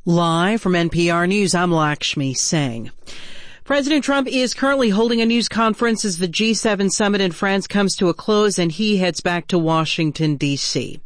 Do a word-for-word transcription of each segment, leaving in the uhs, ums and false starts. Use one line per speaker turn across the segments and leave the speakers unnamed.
Live from N P R News, I'm Lakshmi Singh. President Trump is currently holding a news conference as the G seven summit in France comes to a close and he heads back to Washington, D C.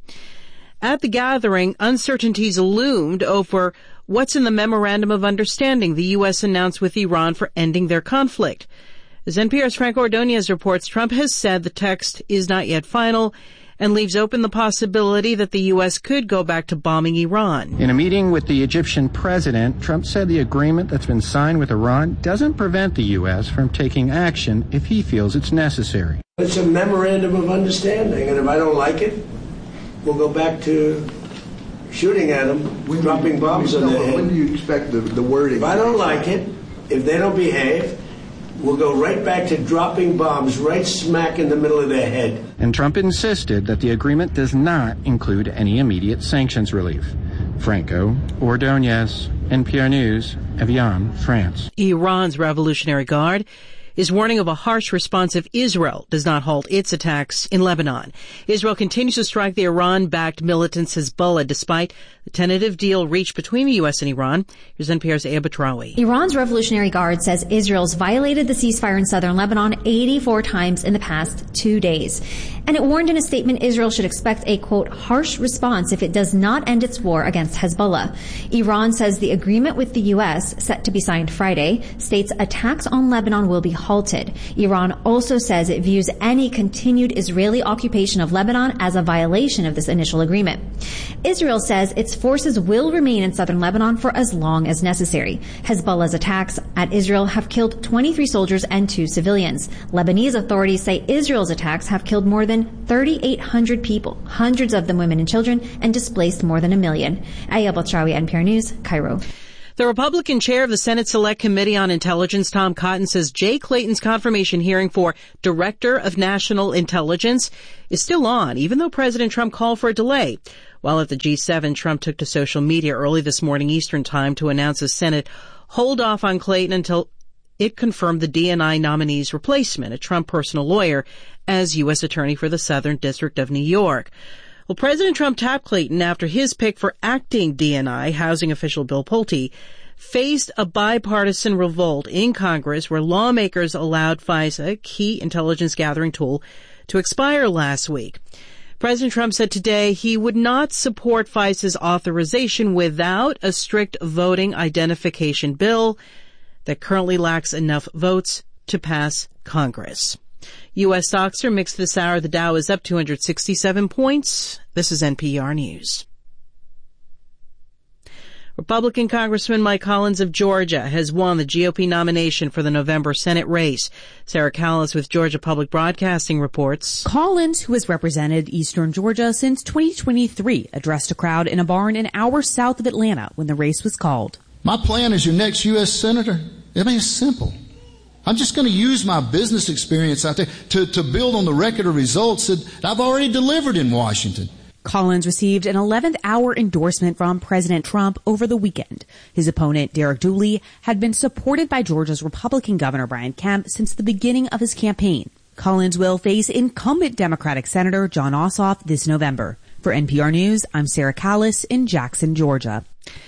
At the gathering, uncertainties loomed over what's in the Memorandum of Understanding the U S announced with Iran for ending their conflict. As N P R's Frank Ordonez reports, Trump has said the text is not yet final and leaves open the possibility that the U S could go back to bombing Iran.
In a meeting with the Egyptian president, Trump said the agreement that's been signed with Iran doesn't prevent the U S from taking action if he feels it's necessary.
It's a memorandum of understanding, and if I don't like it, we'll go back to shooting at them, when dropping you, bombs on their head.
When do you expect the, the wording?
If I don't like it, if they don't behave, we'll go right back to dropping bombs right smack in the middle of their head.
And Trump insisted that the agreement does not include any immediate sanctions relief. Franco Ordonez, N P R News, Evian, France.
Iran's Revolutionary Guard is warning of a harsh response if Israel does not halt its attacks in Lebanon. Israel continues to strike the Iran-backed militant Hezbollah despite the tentative deal reached between the U S and Iran. Here's N P R's Aya Batrawi.
Iran's Revolutionary Guard says Israel's violated the ceasefire in southern Lebanon eighty-four times in the past two days. And it warned in a statement Israel should expect a, quote, harsh response if it does not end its war against Hezbollah. Iran says the agreement with the U S, set to be signed Friday, states attacks on Lebanon will be halted. Iran also says it views any continued Israeli occupation of Lebanon as a violation of this initial agreement. Israel says its forces will remain in southern Lebanon for as long as necessary. Hezbollah's attacks at Israel have killed twenty-three soldiers and two civilians. Lebanese authorities say Israel's attacks have killed more than thirty-eight hundred people, hundreds of them women and children, and displaced more than a million. Aya Batrawi, N P R News, Cairo.
The Republican chair of the Senate Select Committee on Intelligence, Tom Cotton, says Jay Clayton's confirmation hearing for Director of National Intelligence is still on, even though President Trump called for a delay. While at the G seven, Trump took to social media early this morning Eastern Time to announce the Senate hold off on Clayton until it confirmed the D N I nominee's replacement, a Trump personal lawyer, as U S Attorney for the Southern District of New York. Well, President Trump tapped Clayton after his pick for acting D N I housing official Bill Pulte faced a bipartisan revolt in Congress where lawmakers allowed FISA, a key intelligence gathering tool, to expire last week. President Trump said today he would not support FISA's authorization without a strict voting identification bill that currently lacks enough votes to pass Congress. U S stocks are mixed this hour. The Dow is up two hundred sixty-seven points. This is N P R News. Republican Congressman Mike Collins of Georgia has won the G O P nomination for the November Senate race. Sarah Callis with Georgia Public Broadcasting reports.
Collins, who has represented Eastern Georgia since twenty twenty-three, addressed a crowd in a barn an hour south of Atlanta when the race was called.
My plan as your next U S Senator, I mean, it's simple. I'm just going to use my business experience out there to, to build on the record of results that I've already delivered in Washington.
Collins received an eleventh hour endorsement from President Trump over the weekend. His opponent, Derek Dooley, had been supported by Georgia's Republican Governor Brian Kemp since the beginning of his campaign. Collins will face incumbent Democratic Senator Jon Ossoff this November. For N P R News, I'm Sarah Callis in Jackson, Georgia.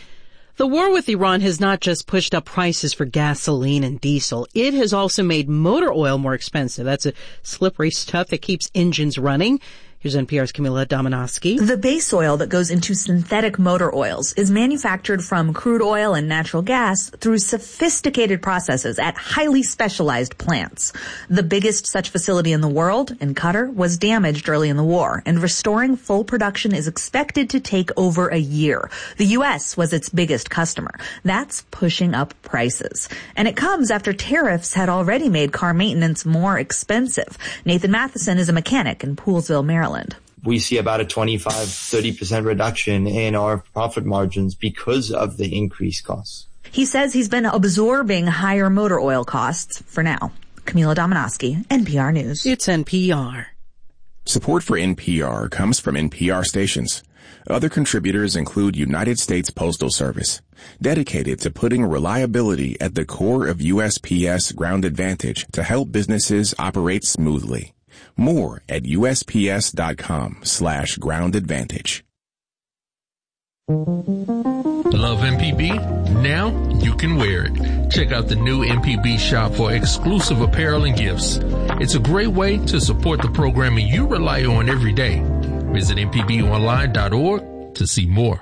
The war with Iran has not just pushed up prices for gasoline and diesel. It has also made motor oil more expensive. That's a slippery stuff that keeps engines running. Here's N P R's Camila Domonoski.
The base oil that goes into synthetic motor oils is manufactured from crude oil and natural gas through sophisticated processes at highly specialized plants. The biggest such facility in the world, in Qatar, was damaged early in the war, and restoring full production is expected to take over a year. The U S was its biggest customer. That's pushing up prices. And it comes after tariffs had already made car maintenance more expensive. Nathan Matheson is a mechanic in Poolesville, Maryland.
We see about a twenty-five, thirty percent reduction in our profit margins because of the increased costs.
He says he's been absorbing higher motor oil costs for now. Camila Domonoski, N P R News.
It's N P R.
Support for N P R comes from N P R stations. Other contributors include United States Postal Service, dedicated to putting reliability at the core of U S P S Ground Advantage to help businesses operate smoothly. More at U S P S dot com slash ground advantage.
Love M P B? Now you can wear it. Check out the new M P B shop for exclusive apparel and gifts. It's a great way to support the programming you rely on every day. Visit m p b online dot org to see more.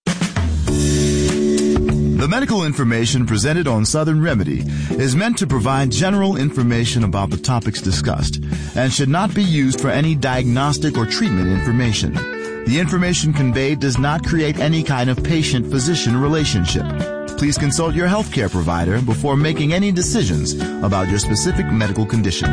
The medical information presented on Southern Remedy is meant to provide general information about the topics discussed and should not be used for any diagnostic or treatment information. The information conveyed does not create any kind of patient-physician relationship. Please consult your healthcare provider before making any decisions about your specific medical condition.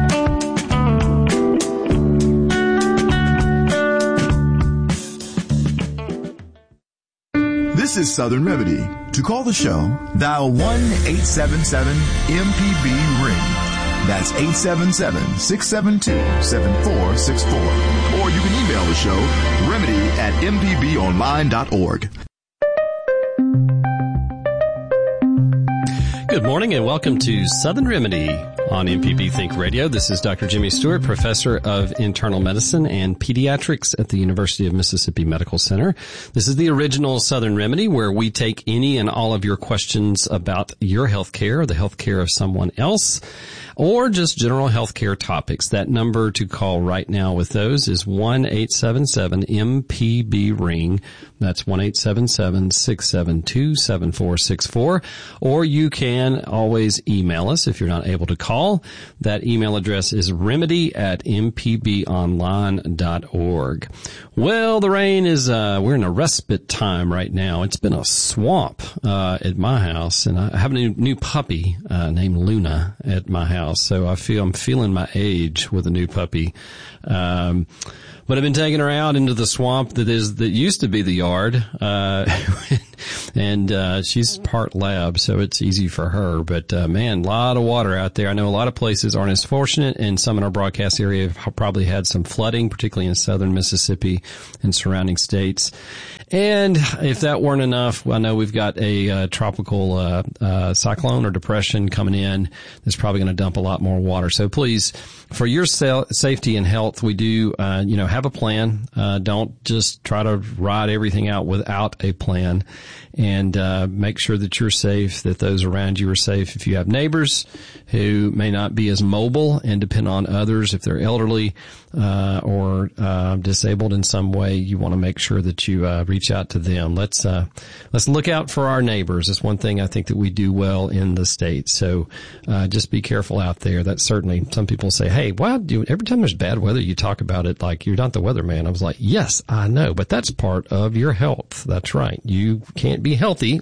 This is Southern Remedy. To call the show, dial one eight seven seven M P B ring. That's eight seven seven, six seven two, seven four six four. Or you can email the show, remedy at m p b online dot org.
Good morning and welcome to Southern Remedy on M P B Think Radio. This is Doctor Jimmy Stewart, professor of internal medicine and pediatrics at the University of Mississippi Medical Center. This is the original Southern Remedy where we take any and all of your questions about your health care or the health care of someone else, or just general health care topics. That number to call right now with those is one eight seven seven M P B ring. That's one eight seven seven, six seven two, seven four six four. Or you can always email us if you're not able to call. That email address is remedy at m p b online dot org. Well, the rain is, uh, we're in a respite time right now. It's been a swamp, uh, at my house, and I have a new, new puppy, uh, named Luna at my house. So I feel, I'm feeling my age with a new puppy. Um, but I've been taking her out into the swamp that is, that used to be the yard, uh, and, uh, she's part lab, so it's easy for her. But, uh, man, a lot of water out there. I know a lot of places aren't as fortunate, and some in our broadcast area have probably had some flooding, particularly in southern Mississippi and surrounding states. And if that weren't enough, I know we've got a uh, tropical uh, uh cyclone or depression coming in that's probably going to dump a lot more water. So please, for your sa- safety and health, we do, uh, you know, have a plan. Uh, don't just try to ride everything out without a plan. And uh make sure that you're safe, that those around you are safe. If you have neighbors who may not be as mobile and depend on others, if they're elderly uh or uh disabled in some way, you want to make sure that you uh reach out to them. Let's uh let's look out for our neighbors. That's one thing I think that we do well in the States. So uh just be careful out there. That's certainly, some people say, hey, why do every time there's bad weather you talk about it like you're not the weatherman? I was like, yes, I know, but that's part of your health. That's right. You can't be healthy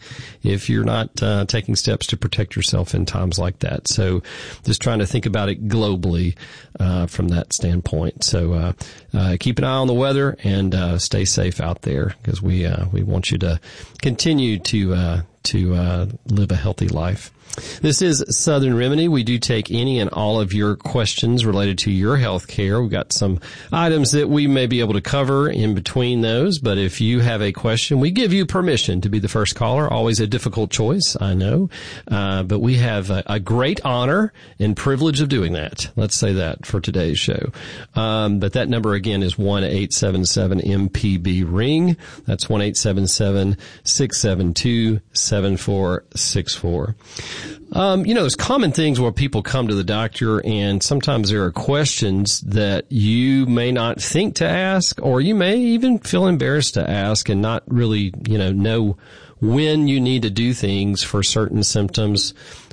if you're not uh, taking steps to protect yourself in times like that. So just trying to think about it globally uh, from that standpoint. So uh, uh, keep an eye on the weather and uh, stay safe out there, because we uh, we want you to continue to uh, to uh, live a healthy life. This is Southern Remedy. We do take any and all of your questions related to your health care. We've got some items that we may be able to cover in between those, but if you have a question, we give you permission to be the first caller. Always a difficult choice, I know, uh, but we have a, a great honor and privilege of doing that. Let's say that for today's show. Um, but that number again is one eight seven seven M P B ring. That's one eight seven seven, six seven two, seven four six four. Um, you know, there's common things where people come to the doctor, and sometimes there are questions that you may not think to ask, or you may even feel embarrassed to ask and not really, you know, know when you need to do things for certain symptoms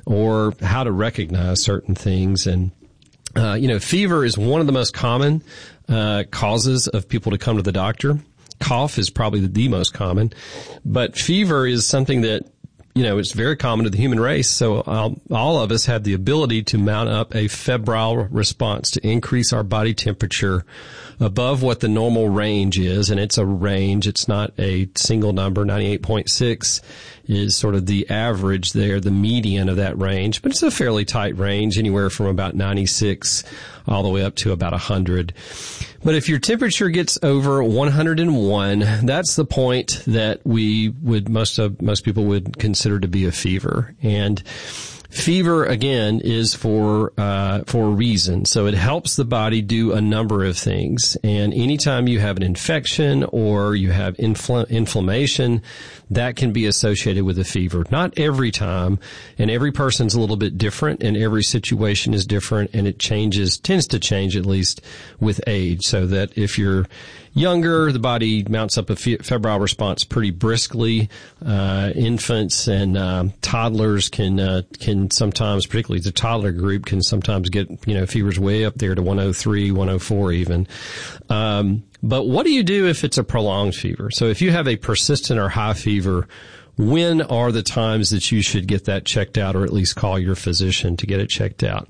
or how to recognize certain things. And, uh, you know, fever is one of the most common uh, causes of people to come to the doctor. Cough is probably the most common, but fever is something that, you know, it's very common to the human race. So um, all of us have the ability to mount up a febrile response to increase our body temperature above what the normal range is. And it's a range. It's not a single number. ninety-eight point six is sort of the average there, the median of that range. But it's a fairly tight range, anywhere from about ninety-six all the way up to about one hundred. But if your temperature gets over one hundred one, that's the point that we would, most of, most people would consider to be a fever. And Fever, again, is for uh for a reason. So it helps the body do a number of things. And anytime you have an infection or you have infl- inflammation, that can be associated with a fever. Not every time, and every person's a little bit different, and every situation is different, and it changes, tends to change at least with age. So that if you're younger, the body mounts up a febrile response pretty briskly. Uh, infants and uh, toddlers can uh, can sometimes, particularly the toddler group, can sometimes get, you know, fevers way up there to one oh three, one oh four even. Um, but what do you do if it's a prolonged fever? So if you have a persistent or high fever, when are the times that you should get that checked out, or at least call your physician to get it checked out?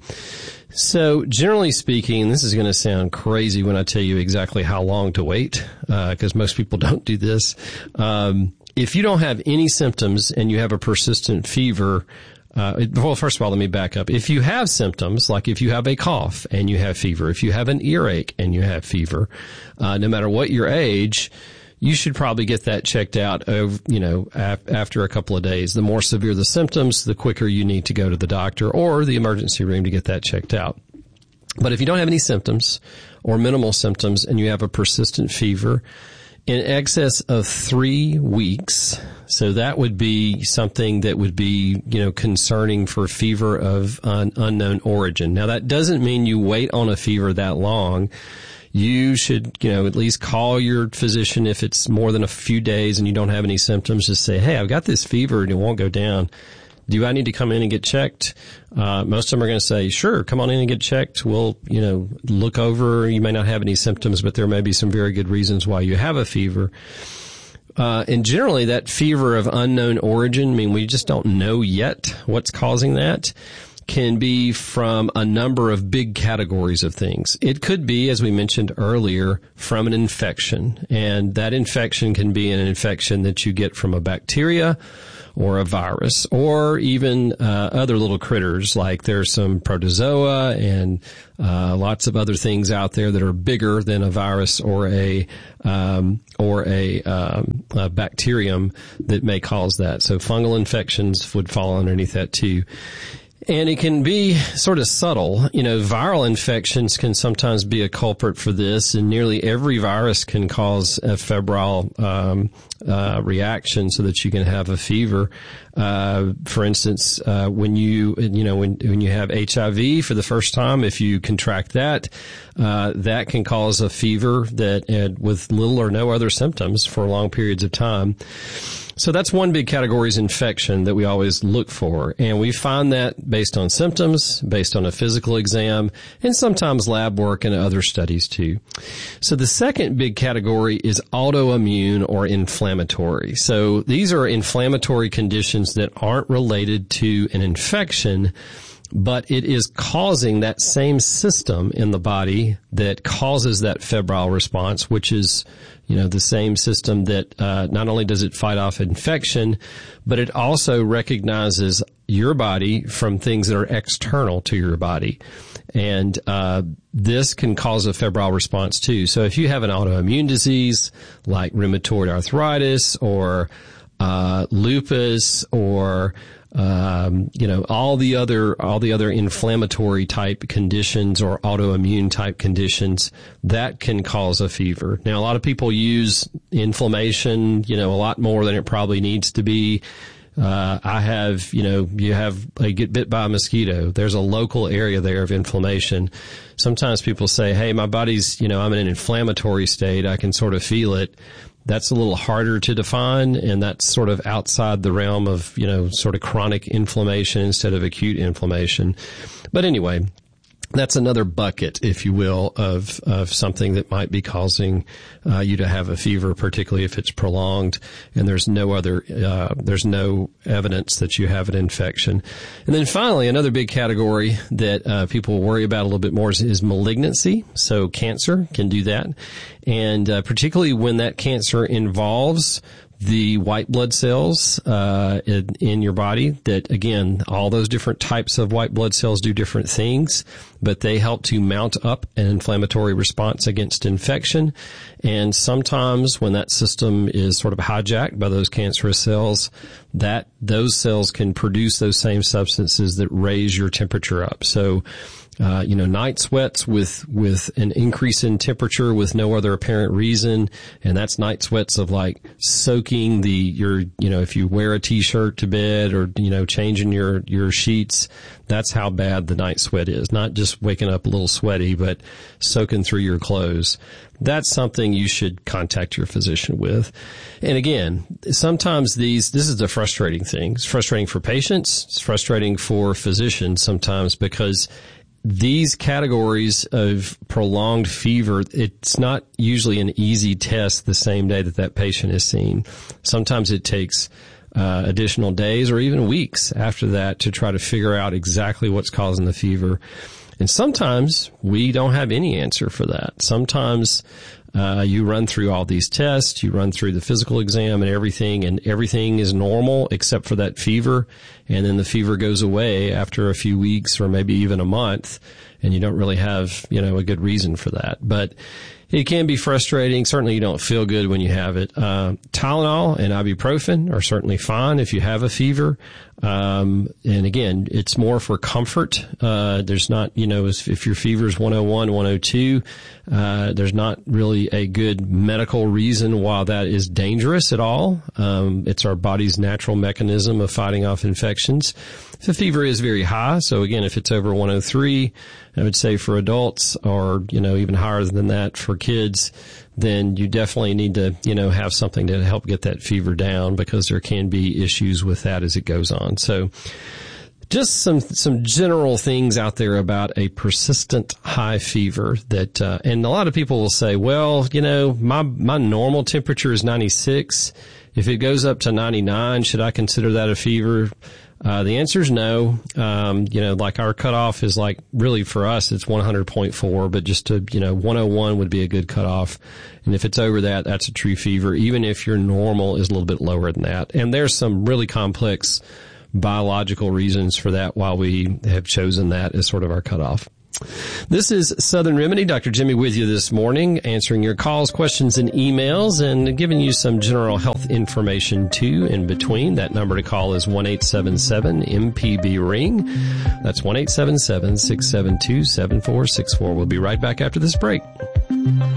So generally speaking, this is going to sound crazy when I tell you exactly how long to wait, because uh, most people don't do this. Um, if you don't have any symptoms and you have a persistent fever, uh, well, first of all, let me back up. If you have symptoms, like if you have a cough and you have fever, if you have an earache and you have fever, uh, no matter what your age, you should probably get that checked out, over, you know, af- after a couple of days. The more severe the symptoms, the quicker you need to go to the doctor or the emergency room to get that checked out. But if you don't have any symptoms or minimal symptoms and you have a persistent fever in excess of three weeks, so that would be something that would be, you know, concerning for fever of an unknown origin. Now, that doesn't mean you wait on a fever that long. You should, you know, at least call your physician if it's more than a few days and you don't have any symptoms. Just say, hey, I've got this fever and it won't go down. Do I need to come in and get checked? Uh, most of them are going to say, sure, come on in and get checked. We'll, you know, look over. You may not have any symptoms, but there may be some very good reasons why you have a fever. Uh, and generally that fever of unknown origin, I mean, we just don't know yet what's causing that, can be from a number of big categories of things. It could be, as we mentioned earlier, from an infection. And that infection can be an infection that you get from a bacteria or a virus, or even uh, other little critters, like there's some protozoa and uh, lots of other things out there that are bigger than a virus or a um, or a, um, a bacterium that may cause that. So fungal infections would fall underneath that too. And it can be sort of subtle. You know, viral infections can sometimes be a culprit for this, and nearly every virus can cause a febrile um, uh, reaction so that you can have a fever. Uh, for instance, uh, when you, you know, when, when you have H I V for the first time, if you contract that, uh, that can cause a fever that, uh, with little or no other symptoms for long periods of time. So that's one big category, is infection, that we always look for. And we find that based on symptoms, based on a physical exam, and sometimes lab work and other studies too. So the second big category is autoimmune or inflammatory. So these are inflammatory conditions that aren't related to an infection, but it is causing that same system in the body that causes that febrile response, which is, you know, the same system that uh, not only does it fight off infection, but it also recognizes your body from things that are external to your body. And uh this can cause a febrile response too. So if you have an autoimmune disease like rheumatoid arthritis or uh lupus or Um, you know, all the other, all the other inflammatory type conditions or autoimmune type conditions, that can cause a fever. Now, a lot of people use inflammation, you know, a lot more than it probably needs to be. Uh, I have, you know, you have a get bit by a mosquito. There's a local area there of inflammation. Sometimes people say, hey, my body's, you know, I'm in an inflammatory state. I can sort of feel it. That's a little harder to define, and that's sort of outside the realm of, you know, sort of chronic inflammation instead of acute inflammation. But anyway, that's another bucket, if you will, of, of something that might be causing uh, you to have a fever, particularly if it's prolonged and there's no other, uh, there's no evidence that you have an infection. And then finally, another big category that uh, people worry about a little bit more is, is malignancy. So cancer can do that. And uh, particularly when that cancer involves the white blood cells uh, in, in your body. That, again, all those different types of white blood cells do different things, but they help to mount up an inflammatory response against infection. And sometimes when that system is sort of hijacked by those cancerous cells, that those cells can produce those same substances that raise your temperature up. So Uh, you know, night sweats with, with an increase in temperature with no other apparent reason. And that's night sweats of like soaking the, your, you know, if you wear a t-shirt to bed or, you know, changing your, your sheets, that's how bad the night sweat is. Not just waking up a little sweaty, but soaking through your clothes. That's something you should contact your physician with. And again, sometimes these, this is the frustrating thing. It's frustrating for patients. It's frustrating for physicians sometimes because these categories of prolonged fever, it's not usually an easy test the same day that that patient is seen. Sometimes it takes uh, additional days or even weeks after that to try to figure out exactly what's causing the fever. And sometimes we don't have any answer for that. Sometimes uh, you run through all these tests, you run through the physical exam and everything, and everything is normal except for that fever. And then the fever goes away after a few weeks or maybe even a month, and you don't really have, you know, a good reason for that. But it can be frustrating. Certainly you don't feel good when you have it. Uh, Tylenol and ibuprofen are certainly fine if you have a fever. Um, and again, it's more for comfort. Uh, there's not, you know, if, if your fever is one oh one, one oh two, uh, there's not really a good medical reason why that is dangerous at all. Um, it's our body's natural mechanism of fighting off infections. If the fever is very high, so again, if it's over one oh three, I would say for adults, or, you know, even higher than that for kids, then you definitely need to, you know, have something to help get that fever down, because there can be issues with that as it goes on. So just some, some general things out there about a persistent high fever that, uh, and a lot of people will say, well, you know, my, my normal temperature is ninety-six. If it goes up to ninety-nine, should I consider that a fever? Uh, the answer is no. Um, you know, like our cutoff is like, really for us, it's one hundred point four, but just to, you know, one oh one would be a good cutoff. And if it's over that, that's a true fever, even if your normal is a little bit lower than that. And there's some really complex biological reasons for that, why we have chosen that as sort of our cutoff. This is Southern Remedy. Doctor Jimmy with you this morning, answering your calls, questions, and emails, and giving you some general health information, too, in between. That number to call is one eight seven seven M P B ring. That's one eight seven seven, six seven two, seven four six four. We'll be right back after this break.